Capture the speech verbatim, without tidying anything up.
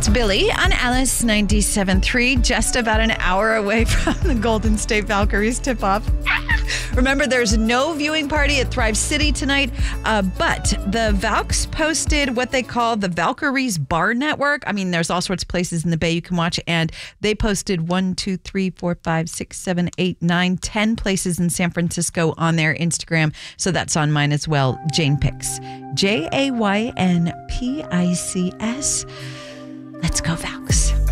It's Billy on Alice ninety-seven point three, just about an hour away from the Golden State Valkyries tip-off. Remember, there's no viewing party at Thrive City tonight, uh, but the Valks posted what they call the Valkyries Bar Network. I mean, there's all sorts of places in the Bay you can watch, and they posted one, two, three, four, five, six, seven, eight, nine, ten places in San Francisco on their Instagram. So that's on mine as well. Jane Picks. J A Y N P I C S. Let's go, Valks.